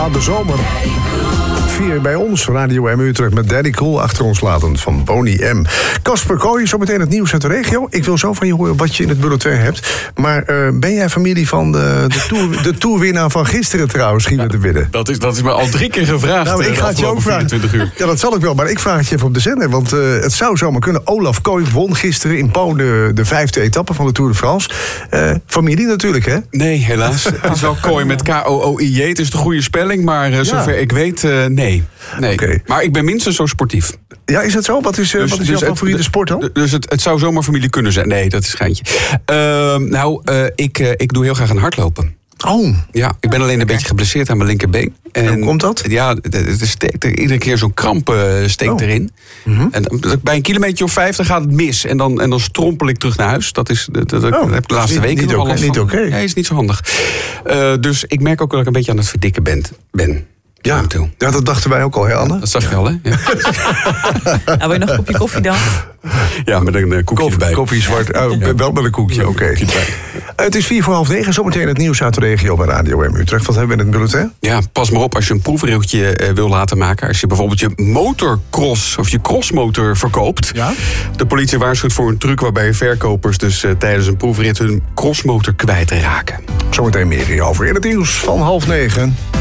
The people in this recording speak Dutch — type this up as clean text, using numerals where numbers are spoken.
De zomer. 4 bij ons, Radio M Utrecht met Daddy Cool achter ons latend van Boney M. Casper Kooi, zometeen het nieuws uit de regio. Ik wil zo van je horen wat je in het bulletin hebt. Maar ben jij familie van de toerwinnaar van gisteren trouwens, schiet me te binnen? Dat is me al 3 keer gevraagd. Nou, ik ga het je ook vragen. 24 uur. Ja, dat zal ik wel, maar ik vraag het je even op de zender. Want het zou zomaar kunnen. Olaf Kooi won gisteren in Pau de 5e etappe van de Tour de France. Familie natuurlijk, hè? Nee, helaas. Het is wel Kooi met K-O-O-I-J. Het is de goede spelling, maar zover ik weet, nee. Okay. Maar ik ben minstens zo sportief. Ja, is dat zo? Wat is jouw favoriete sport dan? Dus het zou zomaar familie kunnen zijn. Nee, dat is een geintje. Ik doe heel graag aan hardlopen. Oh. Ja, ik ben alleen een beetje geblesseerd aan mijn linkerbeen. En hoe komt dat? Ja, er steekt er iedere keer zo'n kramp erin. Mm-hmm. En bij een kilometer of 5 gaat het mis. En dan strompel ik terug naar huis. Dat heb ik de laatste weken nog last van. Niet oké. Nee, is niet zo handig. Dus ik merk ook dat ik een beetje aan het verdikken ben. Ja, dat dachten wij ook al, hè, Anne? Dat zag je al, hè? Ja. Nou, wil je nog een kopje koffie dan? Ja, met een koekje erbij. Koffie zwart, wel met een koekje, oké. Het is 8:45, zometeen het nieuws uit de regio bij Radio M Utrecht. Wat hebben we in het bulletin? Ja, pas maar op als je een proefritje wil laten maken. Als je bijvoorbeeld je motorcross of je crossmotor verkoopt. Ja? De politie waarschuwt voor een truc waarbij verkopers dus tijdens een proefrit hun crossmotor kwijtraken. Zometeen meer hierover in het nieuws van 8:30.